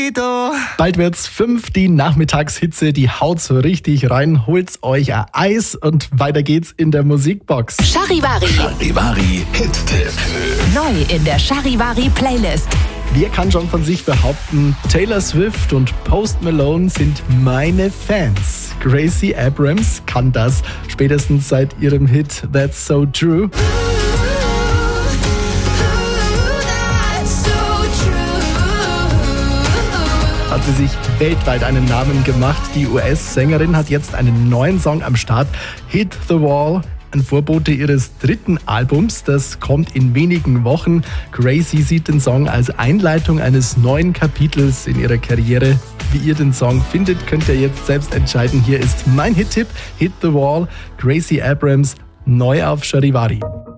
Bald wird's 5, die Nachmittagshitze, die haut so richtig rein. Holt's euch ein Eis und weiter geht's in der Musikbox. Charivari. Charivari Hit-Tipp. Neu in der Charivari Playlist. Wer kann schon von sich behaupten, Taylor Swift und Post Malone sind meine Fans? Gracie Abrams kann das, spätestens seit ihrem Hit That's So True. Hat sie sich weltweit einen Namen gemacht. Die US-Sängerin hat jetzt einen neuen Song am Start, Hit the Wall, ein Vorbote ihres 3. Albums. Das kommt in wenigen Wochen. Gracie sieht den Song als Einleitung eines neuen Kapitels in ihrer Karriere. Wie ihr den Song findet, könnt ihr jetzt selbst entscheiden. Hier ist mein Hit-Tipp, Hit the Wall, Gracie Abrams, neu auf Charivari.